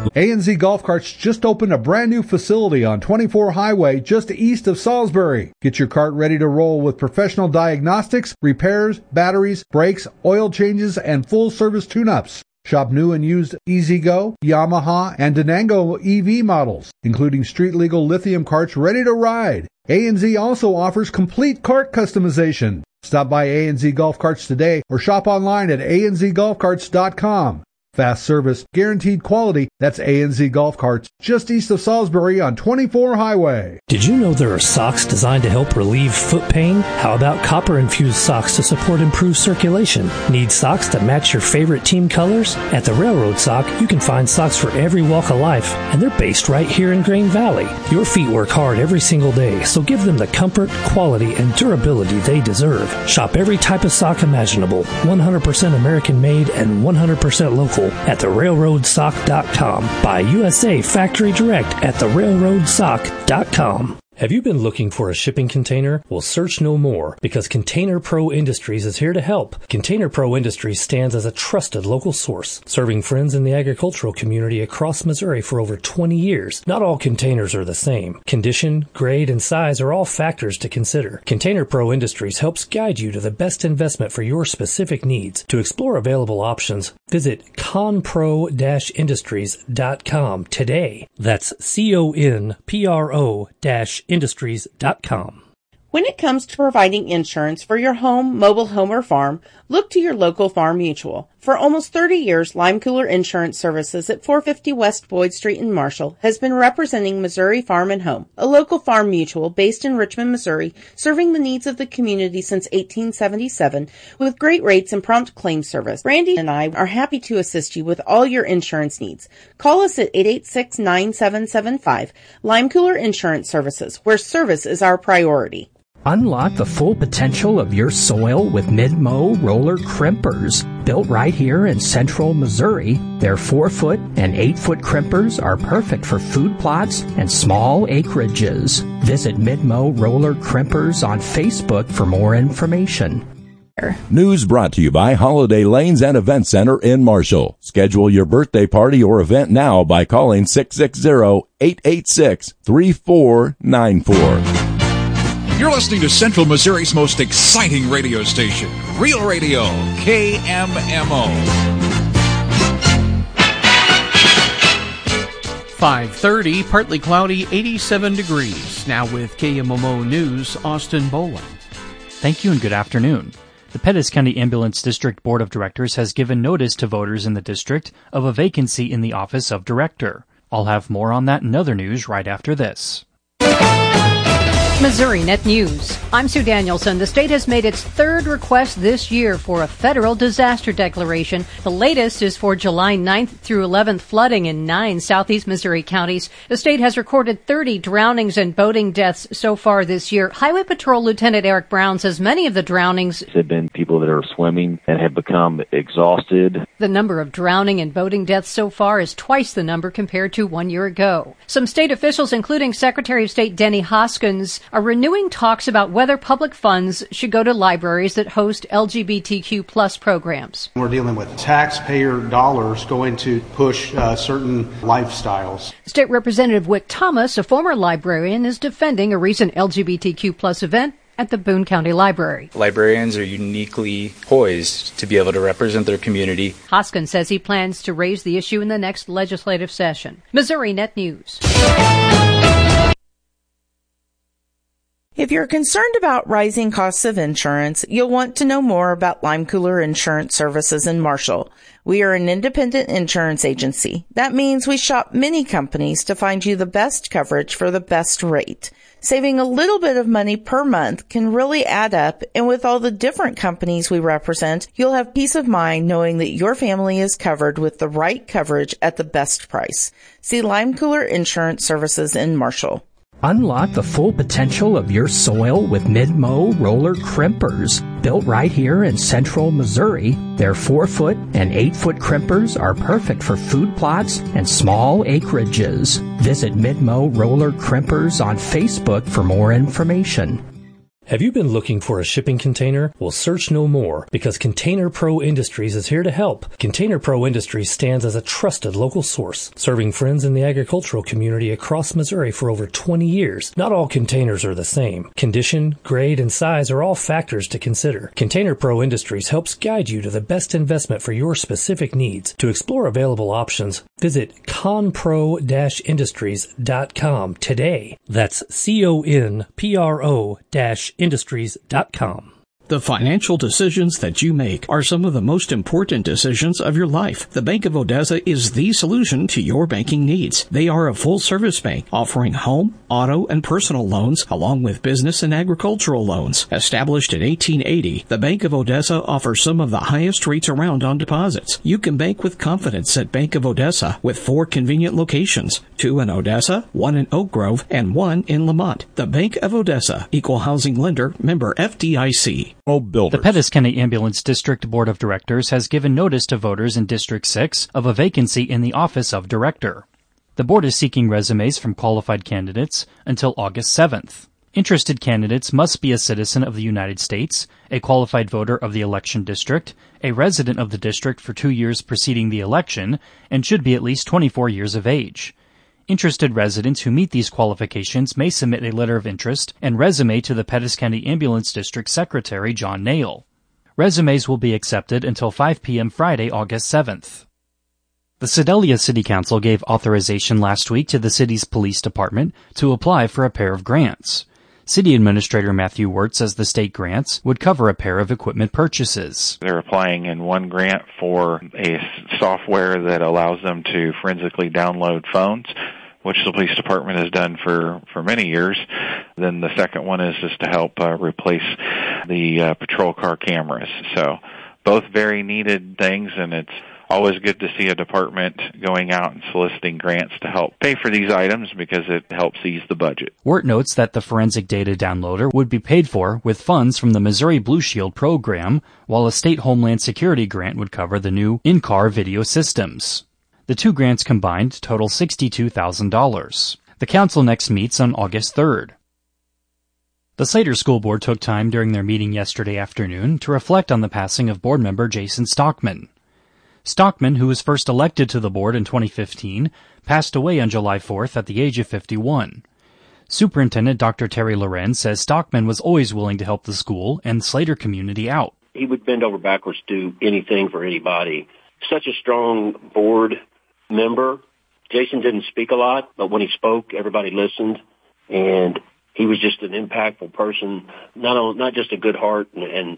A&Z Golf Carts just opened a brand new facility on 24 Highway just east of Salisbury. Get your cart ready to roll with professional diagnostics, repairs, batteries, brakes, oil changes, and full service tune-ups. Shop new and used E-Z-Go, Yamaha, and Denango EV models, including street-legal lithium carts ready to ride. A&Z also offers complete cart customization. Stop by A&Z Golf Carts today or shop online at anzgolfcarts.com. Fast service, guaranteed quality. That's A&Z Golf Carts, just east of Salisbury on 24 Highway. Did you know there are socks designed to help relieve foot pain? How about copper-infused socks to support improved circulation? Need socks that match your favorite team colors? At the Railroad Sock, you can find socks for every walk of life, and they're based right here in Grain Valley. Your feet work hard every single day, so give them the comfort, quality, and durability they deserve. Shop every type of sock imaginable, 100% American-made and 100% local at therailroadsock.com. Buy USA Factory Direct at therailroadsock.com. Have you been looking for a shipping container? Well, search no more, because Container Pro Industries is here to help. Container Pro Industries stands as a trusted local source, serving friends in the agricultural community across Missouri for over 20 years. Not all containers are the same. Condition, grade, and size are all factors to consider. Container Pro Industries helps guide you to the best investment for your specific needs. To explore available options, visit conpro-industries.com today. That's CONPRO-industries.com. When it comes to providing insurance for your home, mobile home, or farm, look to your local Farm Mutual. For almost 30 years, Lime Cooler Insurance Services at 450 West Boyd Street in Marshall has been representing Missouri Farm and Home, a local farm mutual based in Richmond, Missouri, serving the needs of the community since 1877 with great rates and prompt claim service. Brandy and I are happy to assist you with all your insurance needs. Call us at 886-9775, Lime Cooler Insurance Services, where service is our priority. Unlock the full potential of your soil with Mid-Mow roller crimpers. Built right here in central Missouri, their 4-foot and 8-foot crimpers are perfect for food plots and small acreages. Visit Mid-Mow roller crimpers on Facebook for more information. News brought to you by Holiday Lanes and Event Center in Marshall. Schedule your birthday party or event now by calling 660-886-3494. You're listening to Central Missouri's most exciting radio station, Real Radio, KMMO. 5:30, partly cloudy, 87 degrees. Now with KMMO News, Austin Boland. Thank you and good afternoon. The Pettis County Ambulance District Board of Directors has given notice to voters in the district of a vacancy in the office of director. I'll have more on that and other news right after this. Missouri Net News. I'm Sue Danielson. The state has made its third request this year for a federal disaster declaration. The latest is for July 9th through 11th flooding in 9 southeast Missouri counties. The state has recorded 30 drownings and boating deaths so far this year. Highway Patrol Lieutenant Eric Brown says many of the drownings have been people that are swimming and have become exhausted. The number of drowning and boating deaths so far is twice the number compared to 1 year ago. Some state officials, including Secretary of State Denny Hoskins, are renewing talks about whether public funds should go to libraries that host LGBTQ plus programs. We're dealing with taxpayer dollars going to push certain lifestyles. State Representative Wick Thomas, a former librarian, is defending a recent LGBTQ plus event at the Boone County Library. Librarians are uniquely poised to be able to represent their community. Hoskins says he plans to raise the issue in the next legislative session. Missouri Net News. If you're concerned about rising costs of insurance, you'll want to know more about Lime Cooler Insurance Services in Marshall. We are an independent insurance agency. That means we shop many companies to find you the best coverage for the best rate. Saving a little bit of money per month can really add up, and with all the different companies we represent, you'll have peace of mind knowing that your family is covered with the right coverage at the best price. See Lime Cooler Insurance Services in Marshall. Unlock the full potential of your soil with Mid-Mow roller crimpers. Built right here in central Missouri, their 4-foot and 8-foot crimpers are perfect for food plots and small acreages. Visit Mid-Mow roller crimpers on Facebook for more information. Have you been looking for a shipping container? Well, search no more, because Container Pro Industries is here to help. Container Pro Industries stands as a trusted local source, serving friends in the agricultural community across Missouri for over 20 years. Not all containers are the same. Condition, grade, and size are all factors to consider. Container Pro Industries helps guide you to the best investment for your specific needs. To explore available options, visit conpro-industries.com today. That's CONPRO-industries.com. The financial decisions that you make are some of the most important decisions of your life. The Bank of Odessa is the solution to your banking needs. They are a full-service bank offering home, auto, and personal loans, along with business and agricultural loans. Established in 1880, the Bank of Odessa offers some of the highest rates around on deposits. You can bank with confidence at Bank of Odessa with 4 convenient locations, 2 in Odessa, 1 in Oak Grove, and 1 in Lamont. The Bank of Odessa, Equal Housing Lender, member FDIC. The Pettis County Ambulance District Board of Directors has given notice to voters in District 6 of a vacancy in the office of director. The board is seeking resumes from qualified candidates until August 7th. Interested candidates must be a citizen of the United States, a qualified voter of the election district, a resident of the district for 2 years preceding the election, and should be at least 24 years of age. Interested residents who meet these qualifications may submit a letter of interest and resume to the Pettis County Ambulance District Secretary, John Nail. Resumes will be accepted until 5 p.m. Friday, August 7th. The Sedalia City Council gave authorization last week to the city's police department to apply for a pair of grants. City Administrator Matthew Wirt says the state grants would cover a pair of equipment purchases. They're applying in one grant for a software that allows them to forensically download phones, which the police department has done for many years. Then the second one is just to help replace the patrol car cameras. So both very needed things, and it's always good to see a department going out and soliciting grants to help pay for these items because it helps ease the budget. Wirt notes that the forensic data downloader would be paid for with funds from the Missouri Blue Shield program, while a state Homeland Security grant would cover the new in-car video systems. The two grants combined total $62,000. The council next meets on August 3rd. The Slater School Board took time during their meeting yesterday afternoon to reflect on the passing of board member Jason Stockman. Stockman, who was first elected to the board in 2015, passed away on July 4th at the age of 51. Superintendent Dr. Terry Lorenz says Stockman was always willing to help the school and Slater community out. He would bend over backwards to do anything for anybody. Such a strong board member. Jason didn't speak a lot, but when he spoke, everybody listened, and he was just an impactful person, not just a good heart, and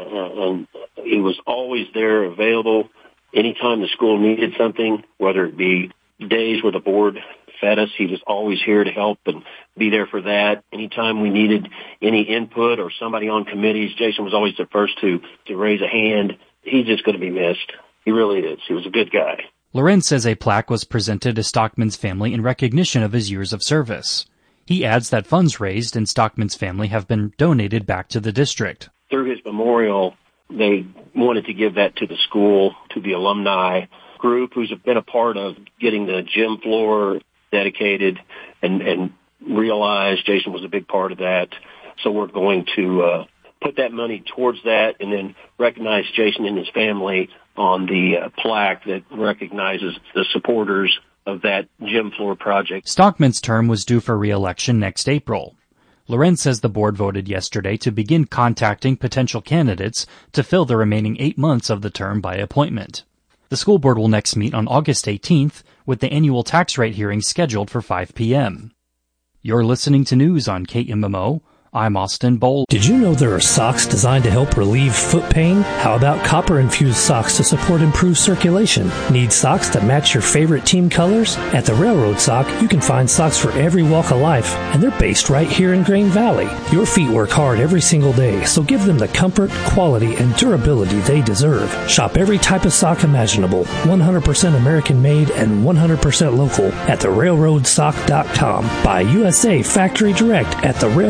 he was always there, available. Anytime the school needed something, whether it be days where the board fed us, he was always here to help and be there for that. Anytime we needed any input or somebody on committees, Jason was always the first to raise a hand. He's just going to be missed. He really is. He was a good guy. Lorenz says a plaque was presented to Stockman's family in recognition of his years of service. He adds that funds raised in Stockman's family have been donated back to the district. Through his memorial, they wanted to give that to the school, to the alumni group who's been a part of getting the gym floor dedicated and realized Jason was a big part of that. So we're going to put that money towards that and then recognize Jason and his family on the plaque that recognizes the supporters of that gym floor project. Stockman's term was due for re-election next April. Lorenz says the board voted yesterday to begin contacting potential candidates to fill the remaining 8 months of the term by appointment. The school board will next meet on August 18th, with the annual tax rate hearing scheduled for 5 p.m. You're listening to news on KMMO. I'm Austin Bowl. Did you know there are socks designed to help relieve foot pain? How about copper-infused socks to support improved circulation? Need socks that match your favorite team colors? At the Railroad Sock, you can find socks for every walk of life, and they're based right here in Grain Valley. Your feet work hard every single day, so give them the comfort, quality, and durability they deserve. Shop every type of sock imaginable, 100% American-made and 100% local at therailroadsock.com. Buy USA factory direct at the Railroad Sock.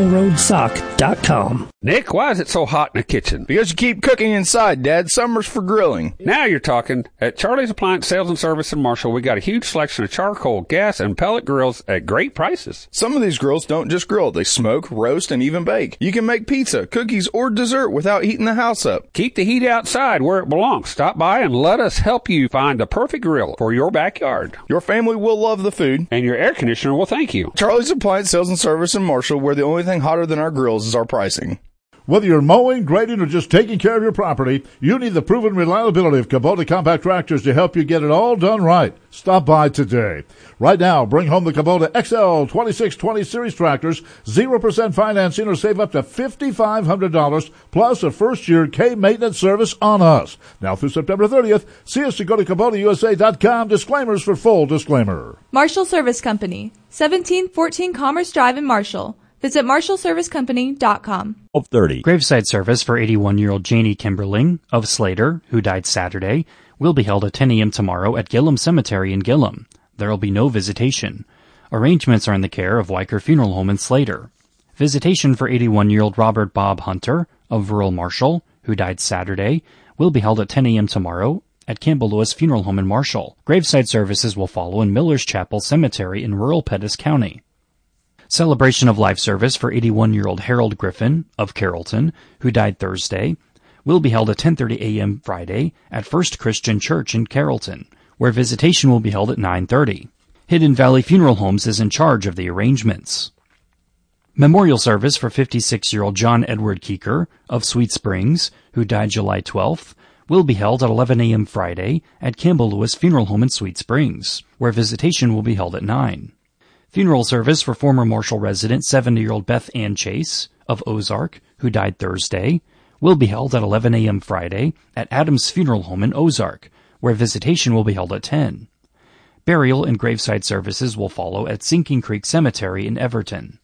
KBSOck.com. Nick, why is it so hot in the kitchen? Because you keep cooking inside, Dad. Summer's for grilling. Now you're talking. At Charlie's Appliance Sales and Service in Marshall, we got a huge selection of charcoal, gas, and pellet grills at great prices. Some of these grills don't just grill. They smoke, roast, and even bake. You can make pizza, cookies, or dessert without heating the house up. Keep the heat outside where it belongs. Stop by and let us help you find the perfect grill for your backyard. Your family will love the food. And your air conditioner will thank you. Charlie's Appliance Sales and Service in Marshall, where the only thing hotter than our grills is our pricing. Whether you're mowing, grading, or just taking care of your property, you need the proven reliability of Kubota compact tractors to help you get it all done right. Stop by today. Right now, bring home the Kubota XL 2620 Series tractors, 0% financing, or save up to $5,500 plus a first-year K-maintenance service on us. Now through September 30th, see us to go to KubotaUSA.com. Disclaimers for full disclaimer. Marshall Service Company, 1714 Commerce Drive in Marshall. Visit MarshallServiceCompany.com. 12:30. Graveside service for 81-year-old Janie Kimberling of Slater, who died Saturday, will be held at 10 a.m. tomorrow at Gillum Cemetery in Gillum. There will be no visitation. Arrangements are in the care of Weicker Funeral Home in Slater. Visitation for 81-year-old Robert Bob Hunter of rural Marshall, who died Saturday, will be held at 10 a.m. tomorrow at Campbell Lewis Funeral Home in Marshall. Graveside services will follow in Miller's Chapel Cemetery in rural Pettis County. Celebration of life service for 81-year-old Harold Griffin of Carrollton, who died Thursday, will be held at 10:30 a.m. Friday at First Christian Church in Carrollton, where visitation will be held at 9:30. Hidden Valley Funeral Homes is in charge of the arrangements. Memorial service for 56-year-old John Edward Keeker of Sweet Springs, who died July 12th, will be held at 11 a.m. Friday at Campbell Lewis Funeral Home in Sweet Springs, where visitation will be held at 9. Funeral service for former Marshall resident 70-year-old Beth Ann Chase of Ozark, who died Thursday, will be held at 11 a.m. Friday at Adams Funeral Home in Ozark, where visitation will be held at 10. Burial and graveside services will follow at Sinking Creek Cemetery in Everton.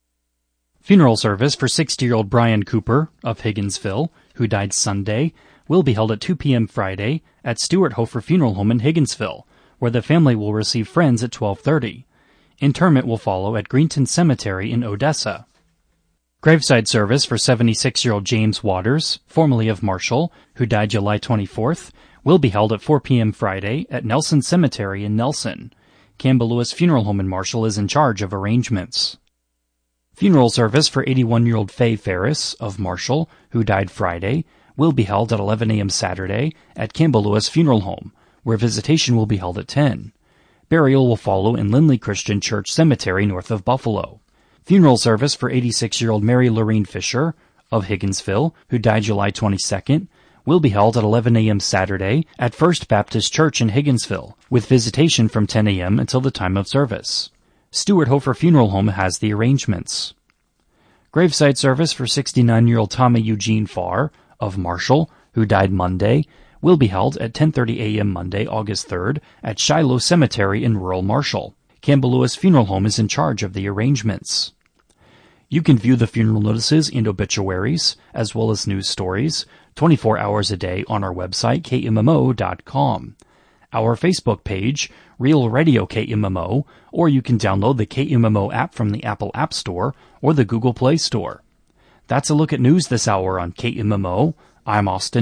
Funeral service for 60-year-old Brian Cooper of Higginsville, who died Sunday, will be held at 2 p.m. Friday at Stuart Hofer Funeral Home in Higginsville, where the family will receive friends at 12:30. Interment will follow at Greenton Cemetery in Odessa. Graveside service for 76-year-old James Waters, formerly of Marshall, who died July 24th, will be held at 4 p.m. Friday at Nelson Cemetery in Nelson. Campbell Lewis Funeral Home in Marshall is in charge of arrangements. Funeral service for 81-year-old Faye Ferris of Marshall, who died Friday, will be held at 11 a.m. Saturday at Campbell Lewis Funeral Home, where visitation will be held at 10. Burial will follow in Lindley Christian Church Cemetery north of Buffalo. Funeral service for 86-year-old Mary Lorraine Fisher of Higginsville, who died July 22nd, will be held at 11 a.m. Saturday at First Baptist Church in Higginsville, with visitation from 10 a.m. until the time of service. Stuart Hofer Funeral Home has the arrangements. Graveside service for 69-year-old Tommy Eugene Farr of Marshall, who died Monday, will be held at 10:30 a.m. Monday, August 3rd, at Shiloh Cemetery in rural Marshall. Campbell Lewis Funeral Home is in charge of the arrangements. You can view the funeral notices and obituaries, as well as news stories, 24 hours a day on our website, KMMO.com. Our Facebook page, Real Radio KMMO, or you can download the KMMO app from the Apple App Store or the Google Play Store. That's a look at news this hour on KMMO. I'm Austin